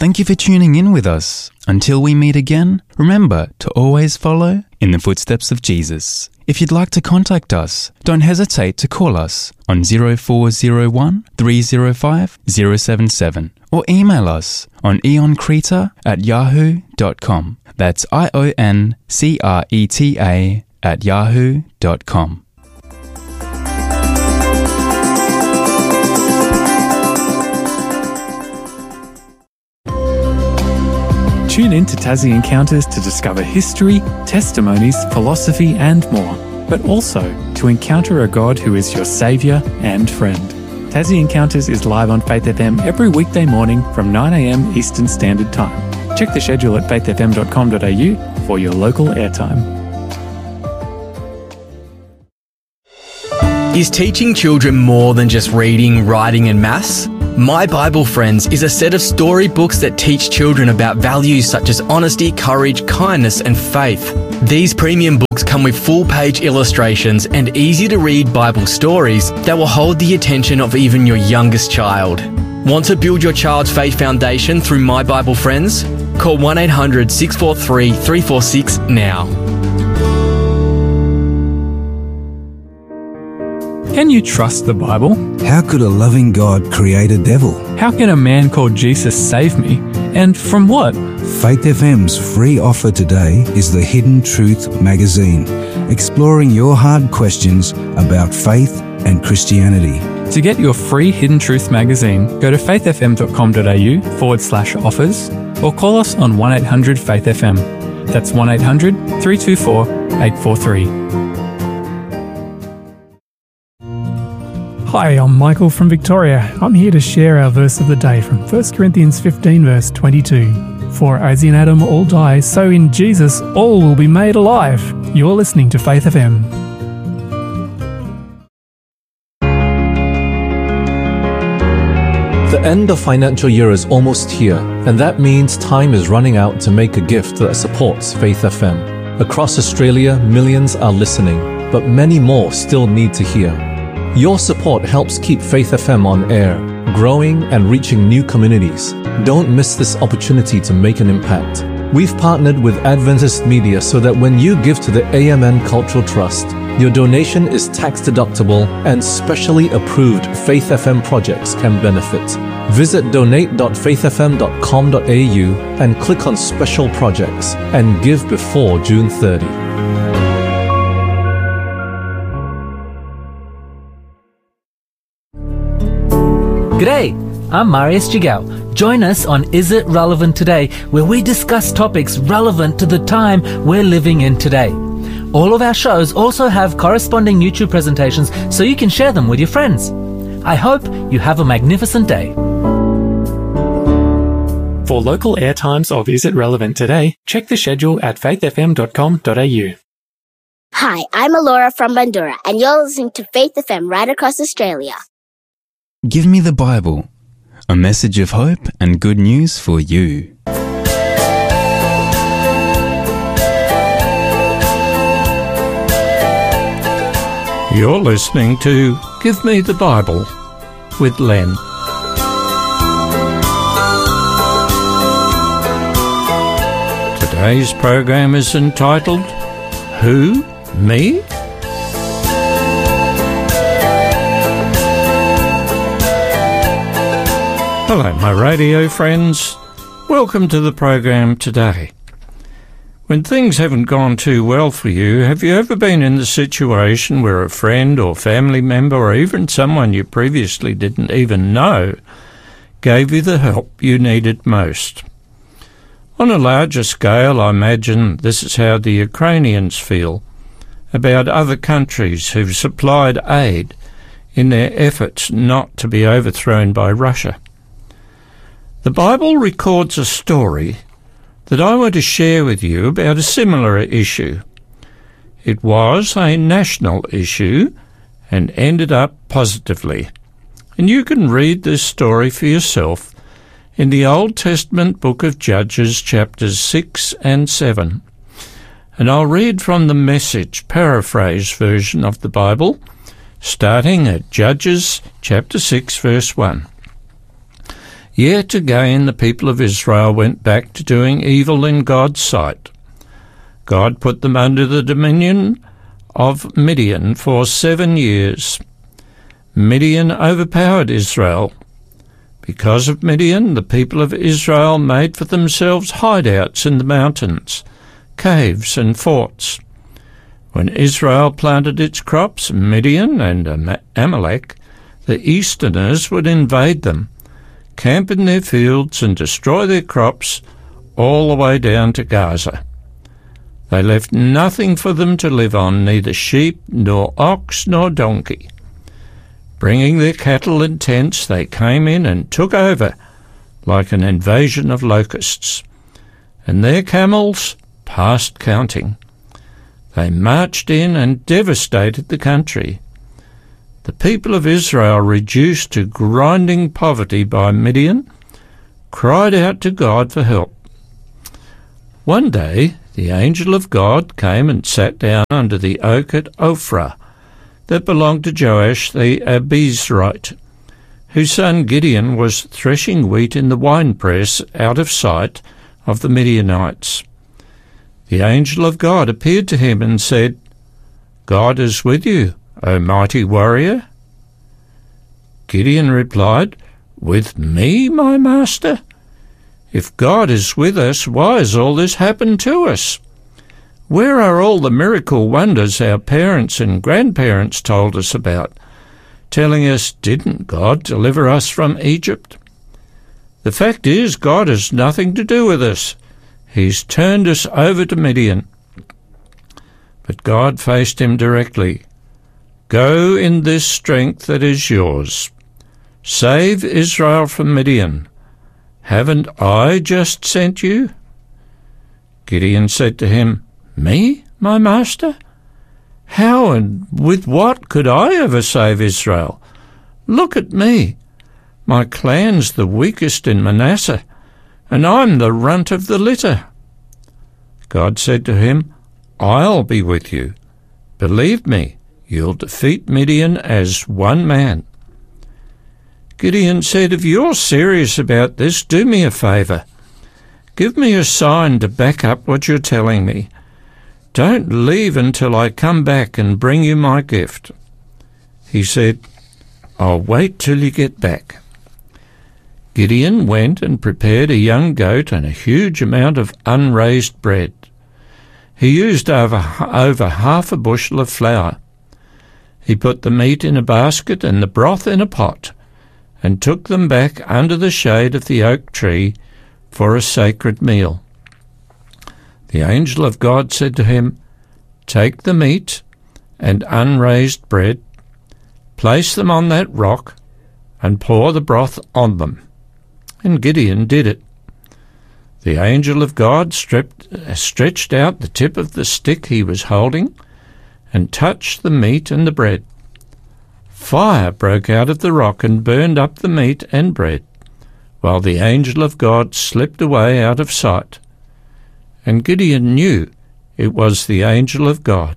Thank you for tuning in with us. Until we meet again, remember to always follow in the footsteps of Jesus. If you'd like to contact us, don't hesitate to call us on 0401 305 077 or email us on ioncreta@yahoo.com. That's ioncreta@yahoo.com. Tune in to Tassie Encounters to discover history, testimonies, philosophy and more, but also to encounter a God who is your saviour and friend. Tassie Encounters is live on Faith FM every weekday morning from 9 a.m. Eastern Standard Time. Check the schedule at faithfm.com.au for your local airtime. Is teaching children more than just reading, writing and maths? My Bible Friends is a set of storybooks that teach children about values such as honesty, courage, kindness and faith. These premium books come with full-page illustrations and easy-to-read Bible stories that will hold the attention of even your youngest child. Want to build your child's faith foundation through My Bible Friends? Call 1-800-643-346 now. Can you trust the Bible? How could a loving God create a devil? How can a man called Jesus save me? And from what? Faith FM's free offer today is the Hidden Truth magazine, exploring your hard questions about faith and Christianity. To get your free Hidden Truth magazine, go to faithfm.com.au/offers or call us on 1-800-FAITH-FM. That's 1-800-324-843. Hi, I'm Michael from Victoria. I'm here to share our verse of the day from 1 Corinthians 15 verse 22. For as in Adam all die, so in Jesus all will be made alive. You're listening to Faith FM. The end of financial year is almost here, and that means time is running out to make a gift that supports Faith FM. Across Australia, millions are listening, but many more still need to hear. Your support helps keep Faith FM on air, growing and reaching new communities. Don't miss this opportunity to make an impact. We've partnered with Adventist Media so that when you give to the AMN Cultural Trust, your donation is tax deductible and specially approved Faith FM projects can benefit. Visit donate.faithfm.com.au and click on Special Projects and give before June 30. G'day, I'm Marius Jigao. Join us on Is It Relevant Today, where we discuss topics relevant to the time we're living in today. All of our shows also have corresponding YouTube presentations so you can share them with your friends. I hope you have a magnificent day. For local airtimes of Is It Relevant Today, check the schedule at faithfm.com.au. Hi, I'm Alora from Bandura, and you're listening to Faith FM right across Australia. Give me the Bible, a message of hope and good news for you. You're listening to Give Me the Bible with Len. Today's program is entitled, Who? Me? Hello, my radio friends. Welcome to the program today. When things haven't gone too well for you, have you ever been in the situation where a friend or family member or even someone you previously didn't even know gave you the help you needed most? On a larger scale, I imagine this is how the Ukrainians feel about other countries who've supplied aid in their efforts not to be overthrown by Russia. The Bible records a story that I want to share with you about a similar issue. It was a national issue and ended up positively. And you can read this story for yourself in the Old Testament book of Judges, chapters 6 and 7. And I'll read from the Message paraphrase version of the Bible, starting at Judges chapter 6, verse 1. Yet again the people of Israel went back to doing evil in God's sight. God put them under the dominion of Midian for 7 years. Midian overpowered Israel. Because of Midian, the people of Israel made for themselves hideouts in the mountains, caves and forts. When Israel planted its crops, Midian and Amalek, the Easterners, would invade them, camp in their fields and destroy their crops all the way down to Gaza. They left nothing for them to live on, neither sheep, nor ox, nor donkey. Bringing their cattle and tents, they came in and took over like an invasion of locusts, and their camels past counting. They marched in and devastated the country. The people of Israel, reduced to grinding poverty by Midian, cried out to God for help. One day the angel of God came and sat down under the oak at Ophrah that belonged to Joash the Abiezrite, whose son Gideon was threshing wheat in the winepress out of sight of the Midianites. The angel of God appeared to him and said, "God is with you, O mighty warrior." Gideon replied, "With me, my master? If God is with us, why has all this happened to us? Where are all the miracle wonders our parents and grandparents told us about, telling us, didn't God deliver us from Egypt? The fact is, God has nothing to do with us. He's turned us over to Midian." But God faced him directly. "Go in this strength that is yours. Save Israel from Midian. Haven't I just sent you?" Gideon said to him, "Me, my master? How and with what could I ever save Israel? Look at me. My clan's the weakest in Manasseh, and I'm the runt of the litter." God said to him, "I'll be with you. Believe me, you'll defeat Midian as one man." Gideon said, "If you're serious about this, do me a favour. Give me a sign to back up what you're telling me. Don't leave until I come back and bring you my gift." He said, "I'll wait till you get back." Gideon went and prepared a young goat and a huge amount of unraised bread. He used over half a bushel of flour. He put the meat in a basket and the broth in a pot, and took them back under the shade of the oak tree for a sacred meal. The angel of God said to him, "Take the meat and unraised bread, place them on that rock, and pour the broth on them." And Gideon did it. The angel of God stretched out the tip of the stick he was holding and touched the meat and the bread. Fire broke out of the rock and burned up the meat and bread, while the angel of God slipped away out of sight. And Gideon knew it was the angel of God.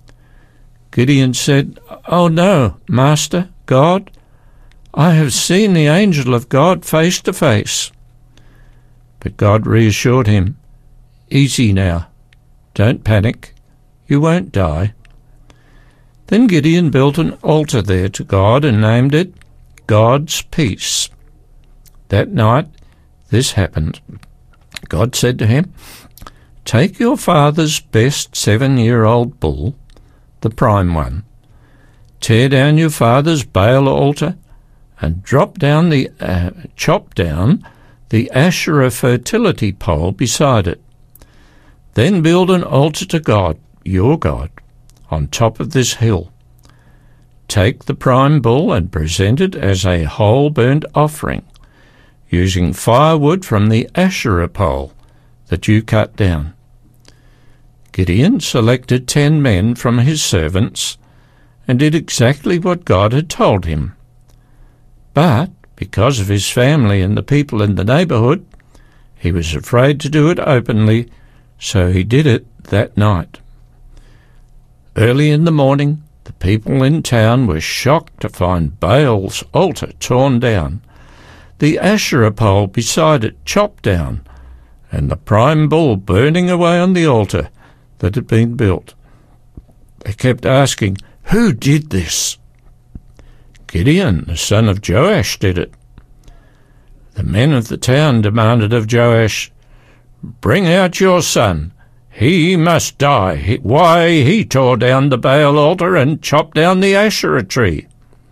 Gideon said, "Oh no, Master, God, I have seen the angel of God face to face." But God reassured him, "Easy now. Don't panic. You won't die." Then Gideon built an altar there to God and named it God's Peace. That night this happened. God said to him, "Take your father's best 7-year-old bull, the prime one, tear down your father's Baal altar, and chop down the Asherah fertility pole beside it. Then build an altar to God, your God, on top of this hill. Take the prime bull and present it as a whole burnt offering, using firewood from the Asherah pole that you cut down." Gideon selected 10 men from his servants and did exactly what God had told him. But because of his family and the people in the neighbourhood, he was afraid to do it openly, so he did it that night. Early in the morning, the people in town were shocked to find Baal's altar torn down. the Asherah pole beside it chopped down, and the prime bull burning away on the altar that had been built. They kept asking, "Who did this?" "Gideon, the son of Joash, did it." The men of the town demanded of Joash, "Bring out your son. He must die. Why, he tore down the Baal altar and chopped down the Asherah tree."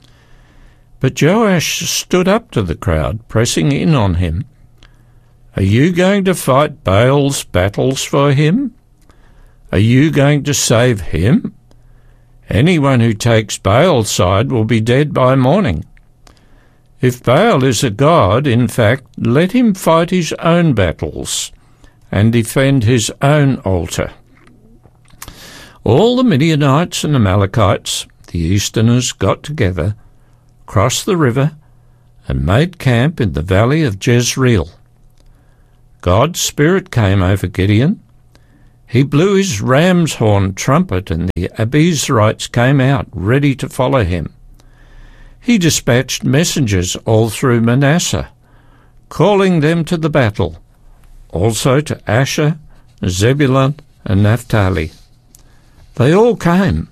But Joash stood up to the crowd, pressing in on him. "Are you going to fight Baal's battles for him? Are you going to save him? Anyone who takes Baal's side will be dead by morning. If Baal is a god, in fact, let him fight his own battles and defend his own altar." All the Midianites and Amalekites, the Easterners, got together, crossed the river, and made camp in the valley of Jezreel. God's Spirit came over Gideon. He blew his ram's horn trumpet, and the Abiezrites came out, ready to follow him. He dispatched messengers all through Manasseh, calling them to the battle, also to Asher, Zebulun, and Naphtali. They all came.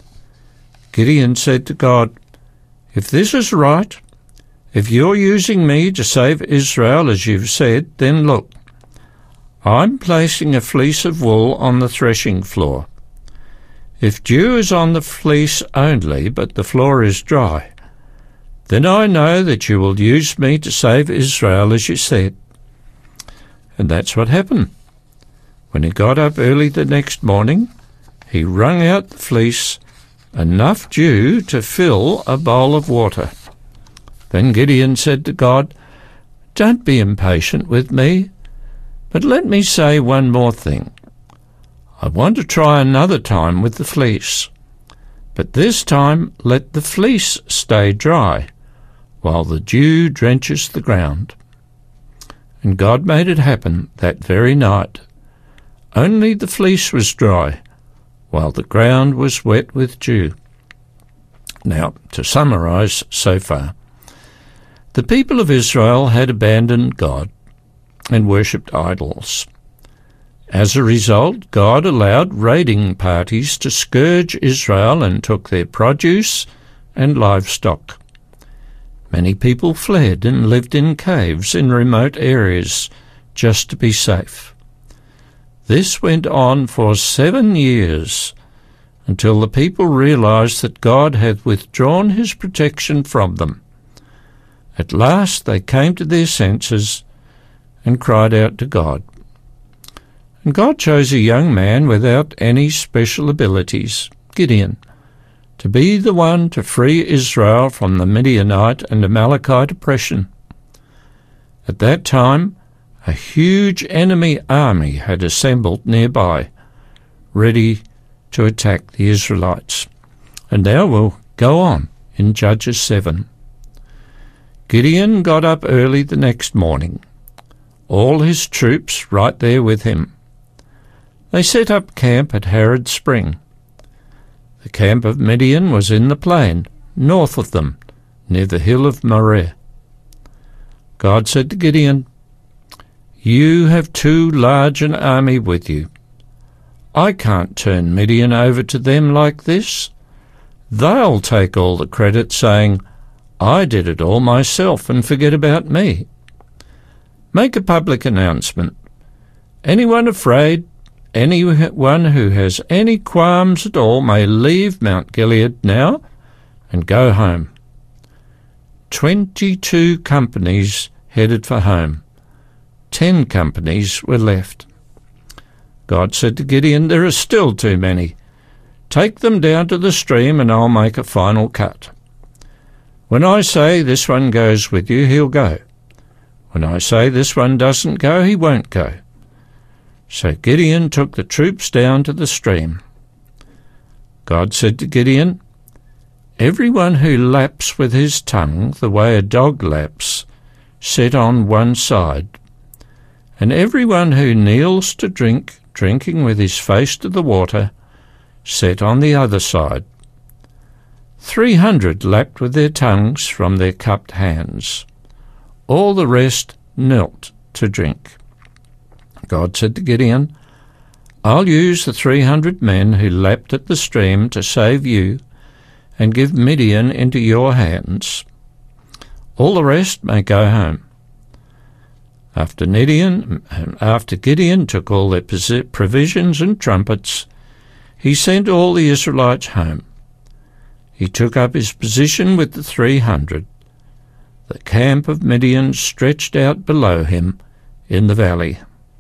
Gideon said to God, "If this is right, if you're using me to save Israel as you've said, then look, I'm placing a fleece of wool on the threshing floor. If dew is on the fleece only, but the floor is dry, then I know that you will use me to save Israel as you said." And that's what happened. When he got up early the next morning, he wrung out the fleece, enough dew to fill a bowl of water. Then Gideon said to God, "Don't be impatient with me, but let me say one more thing. I want to try another time with the fleece, but this time let the fleece stay dry, while the dew drenches the ground." And God made it happen that very night. Only the fleece was dry, while the ground was wet with dew. Now, to summarize so far, the people of Israel had abandoned God and worshipped idols. As a result, God allowed raiding parties to scourge Israel and took their produce and livestock. Many people fled and lived in caves in remote areas just to be safe. This went on for 7 years until the people realized that God had withdrawn his protection from them. At last they came to their senses and cried out to God. And God chose a young man without any special abilities, Gideon, to be the one to free Israel from the Midianite and Amalekite oppression. At that time, a huge enemy army had assembled nearby, ready to attack the Israelites. And now we'll go on in Judges 7. Gideon got up early the next morning, all his troops right there with him. They set up camp at Harod Spring. The camp of Midian was in the plain, north of them, near the hill of Moreh. God said to Gideon, "You have too large an army with you. I can't turn Midian over to them like this. They'll take all the credit, saying, 'I did it all myself,' and forget about me. Make a public announcement. Anyone afraid, anyone who has any qualms at all may leave Mount Gilead now and go home." 22 companies headed for home. 10 companies were left. God said to Gideon, "There are still too many. Take them down to the stream and I'll make a final cut. When I say this one goes with you, he'll go. When I say this one doesn't go, he won't go." So Gideon took the troops down to the stream. God said to Gideon, "Everyone who laps with his tongue the way a dog laps, set on one side, and everyone who kneels to drink, drinking with his face to the water, set on the other side." 300 lapped with their tongues from their cupped hands. all the rest knelt to drink. God said to Gideon, I'll use the 300 men who leapt at the stream to save you and give Midian into your hands. All the rest may go home. After Gideon took all their provisions and trumpets, he sent all the Israelites home. He took up his position with the 300. The camp of Midian stretched out below him in the valley.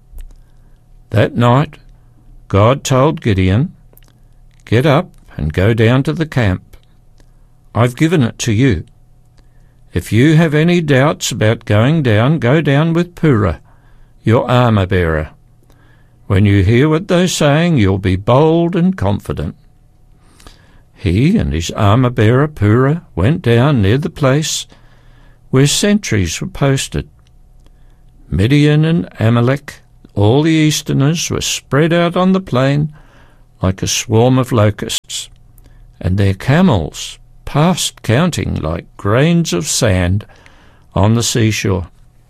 That night God told Gideon, Get up and go down to the camp. I've given it to you. If you have any doubts about going down, go down with Purah, your armour-bearer. When you hear what they're saying, you'll be bold and confident. He and his armour-bearer Purah went down near the place where sentries were posted. Midian and Amalek, all the Easterners, were spread out on the plain like a swarm of locusts, and their camels past counting like grains of sand on the seashore.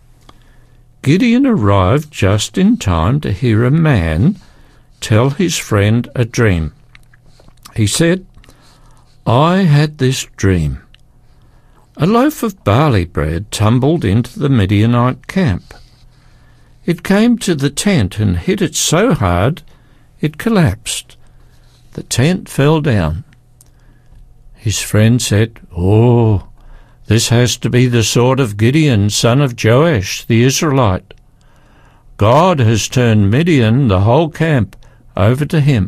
Gideon arrived just in time to hear a man tell his friend a dream. He said, I had this dream. A loaf of barley bread tumbled into the Midianite camp. It came to the tent and hit it so hard it collapsed. The tent fell down. His friend said, Oh, this has to be the sword of Gideon, son of Joash, the Israelite. God has turned Midian, the whole camp, over to him.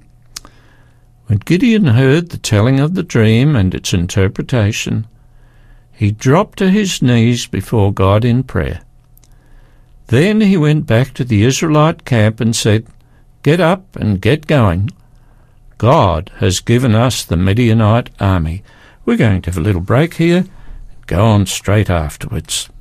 When Gideon heard the telling of the dream and its interpretation, he dropped to his knees before God in prayer. Then he went back to the Israelite camp and said, Get up and get going. God has given us the Midianite army. We're going to have a little break here and go on straight afterwards.